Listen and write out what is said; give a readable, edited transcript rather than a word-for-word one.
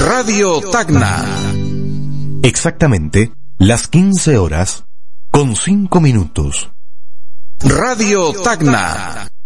Radio Tacna. Exactamente las 15 horas con 5 minutos. Radio Tacna.